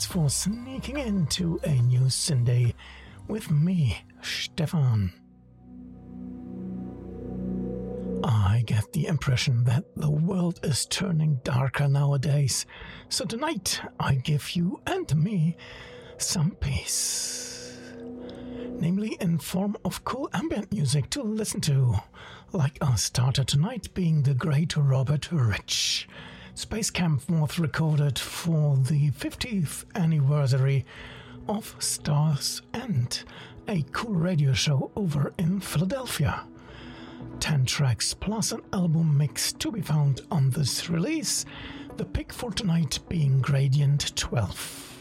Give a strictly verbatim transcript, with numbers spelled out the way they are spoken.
thanks for sneaking into a new Sunday with me, Stefan. I get the impression that the world is turning darker nowadays, so tonight I give you and me some peace. Namely in form of cool ambient music to listen to, like our starter tonight being the great Robert Rich. Space Camp was recorded for the fiftieth anniversary of Stars and a cool radio show over in Philadelphia. Ten tracks plus an album mix to be found on this release, the pick for tonight being Gradient twelve.